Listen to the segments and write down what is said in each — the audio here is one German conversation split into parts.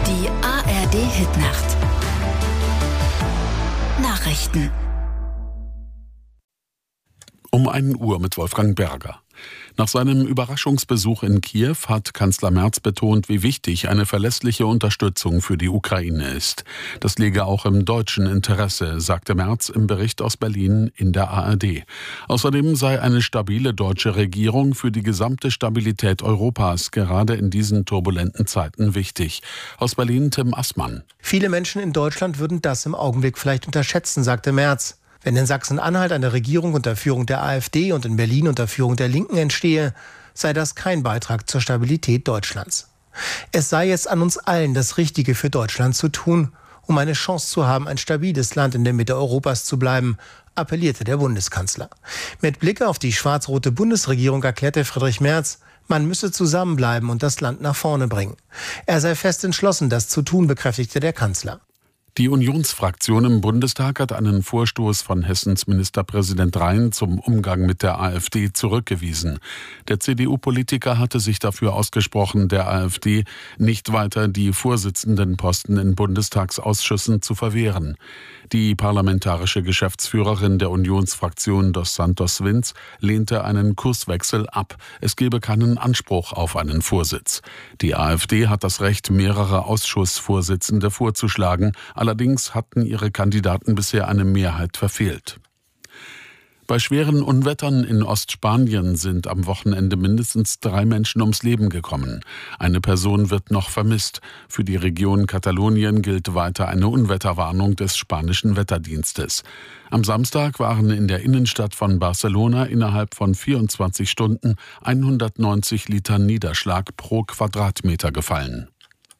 Die ARD-Hitnacht. Nachrichten. Um 1 Uhr mit Wolfgang Berger. Nach seinem Überraschungsbesuch in Kiew hat Kanzler Merz betont, wie wichtig eine verlässliche Unterstützung für die Ukraine ist. Das liege auch im deutschen Interesse, sagte Merz im Bericht aus Berlin in der ARD. Außerdem sei eine stabile deutsche Regierung für die gesamte Stabilität Europas gerade in diesen turbulenten Zeiten wichtig. Aus Berlin Tim Assmann. Viele Menschen in Deutschland würden das im Augenblick vielleicht unterschätzen, sagte Merz. Wenn in Sachsen-Anhalt eine Regierung unter Führung der AfD und in Berlin unter Führung der Linken entstehe, sei das kein Beitrag zur Stabilität Deutschlands. Es sei jetzt an uns allen, das Richtige für Deutschland zu tun, um eine Chance zu haben, ein stabiles Land in der Mitte Europas zu bleiben, appellierte der Bundeskanzler. Mit Blick auf die schwarz-rote Bundesregierung erklärte Friedrich Merz, man müsse zusammenbleiben und das Land nach vorne bringen. Er sei fest entschlossen, das zu tun, bekräftigte der Kanzler. Die Unionsfraktion im Bundestag hat einen Vorstoß von Hessens Ministerpräsident Rhein zum Umgang mit der AfD zurückgewiesen. Der CDU-Politiker hatte sich dafür ausgesprochen, der AfD nicht weiter die Vorsitzendenposten in Bundestagsausschüssen zu verwehren. Die parlamentarische Geschäftsführerin der Unionsfraktion Dos Santos Vinz lehnte einen Kurswechsel ab. Es gebe keinen Anspruch auf einen Vorsitz. Die AfD hat das Recht, mehrere Ausschussvorsitzende vorzuschlagen. Allerdings hatten ihre Kandidaten bisher eine Mehrheit verfehlt. Bei schweren Unwettern in Ostspanien sind am Wochenende mindestens 3 Menschen ums Leben gekommen. Eine Person wird noch vermisst. Für die Region Katalonien gilt weiter eine Unwetterwarnung des spanischen Wetterdienstes. Am Samstag waren in der Innenstadt von Barcelona innerhalb von 24 Stunden 190 Liter Niederschlag pro Quadratmeter gefallen.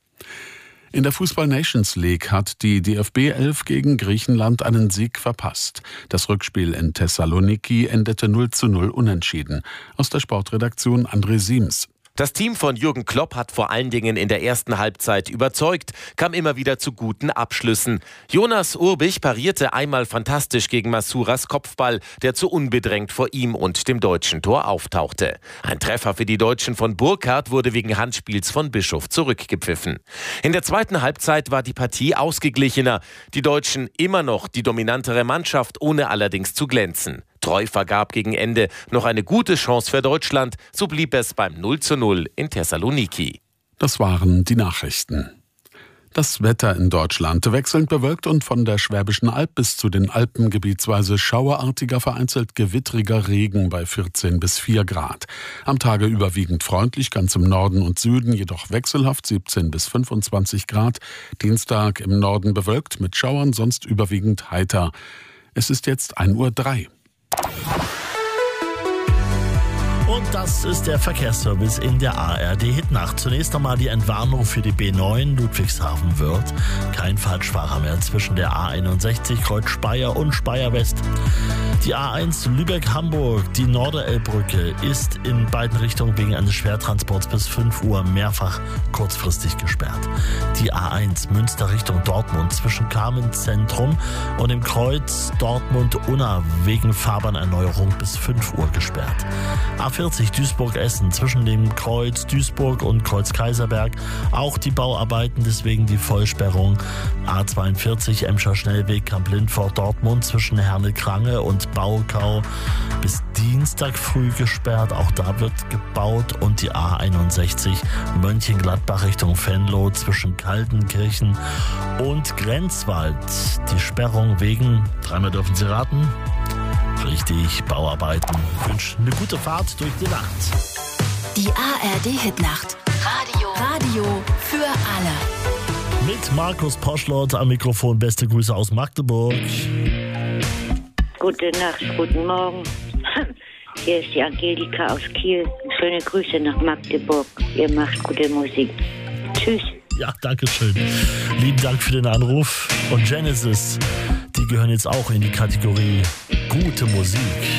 In der Fußball-Nations League hat die DFB 11 gegen Griechenland einen Sieg verpasst. Das Rückspiel in Thessaloniki endete 0:0 unentschieden. Aus der Sportredaktion André Siems. Das Team von Jürgen Klopp hat vor allen Dingen in der ersten Halbzeit überzeugt, kam immer wieder zu guten Abschlüssen. Jonas Urbich parierte einmal fantastisch gegen Masuras Kopfball, der zu unbedrängt vor ihm und dem deutschen Tor auftauchte. Ein Treffer für die Deutschen von Burkhardt wurde wegen Handspiels von Bischof zurückgepfiffen. In der zweiten Halbzeit war die Partie ausgeglichener. Die Deutschen immer noch die dominantere Mannschaft, ohne allerdings zu glänzen. Treu vergab gegen Ende noch eine gute Chance für Deutschland, so blieb es beim 0:0 in Thessaloniki. Das waren die Nachrichten. Das Wetter in Deutschland wechselnd bewölkt und von der Schwäbischen Alb bis zu den Alpen gebietsweise schauerartiger, vereinzelt gewittriger Regen bei 14 bis 4 Grad. Am Tage überwiegend freundlich, ganz im Norden und Süden jedoch wechselhaft 17 bis 25 Grad. Dienstag im Norden bewölkt mit Schauern, sonst überwiegend heiter. Es ist jetzt 1:03 Uhr. Und das ist der Verkehrsservice in der ARD-Hitnacht. Zunächst einmal die Entwarnung für die B9 Ludwigshafen-Wörth. Kein Falschfahrer mehr zwischen der A61 Kreuz Speyer und Speyer West. Die A1 Lübeck-Hamburg, die Norderelbbrücke, ist in beiden Richtungen wegen eines Schwertransports bis 5 Uhr mehrfach kurzfristig gesperrt. Die A1 Münster Richtung Dortmund zwischen Kamenz-Zentrum und dem Kreuz Dortmund-Unna wegen Fahrbahnerneuerung bis 5 Uhr gesperrt. A40 Duisburg-Essen zwischen dem Kreuz Duisburg und Kreuz Kaiserberg. Auch die Bauarbeiten, deswegen die Vollsperrung. A42 Emscher Schnellweg Kamp-Lindfort Dortmund zwischen Herne-Krange und Baukau bis Dienstag früh gesperrt. Auch da wird gebaut. Und die A61 Mönchengladbach Richtung Venlo zwischen Kaltenkirchen und Grenzwald. Die Sperrung wegen, dreimal dürfen Sie raten, richtig, Bauarbeiten. Ich wünsche eine gute Fahrt durch die Nacht. Die ARD-Hitnacht. Radio für alle. Mit Markus Poschlot am Mikrofon. Beste Grüße aus Magdeburg. Gute Nacht, guten Morgen. Hier ist die Angelika aus Kiel. Schöne Grüße nach Magdeburg. Ihr macht gute Musik. Tschüss. Ja, danke schön. Lieben Dank für den Anruf. Und Genesis, die gehören jetzt auch in die Kategorie gute Musik.